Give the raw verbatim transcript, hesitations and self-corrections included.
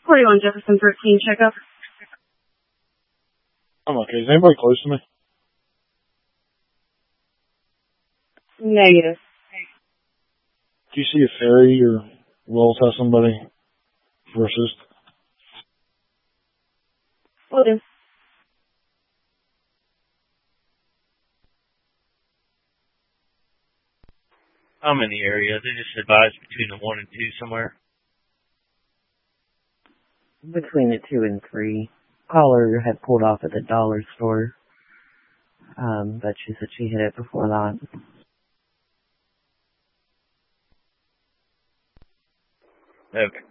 forty-one Jefferson thirteen, checkup. I'm okay. Is anybody close to me? Negative. Do you see a ferry or Wells have somebody for assist? Will do. I'm in the area. They just advised between the one and two somewhere. Between the two and three. Caller had pulled off at the dollar store. Um, but she said she hit it before that. Okay.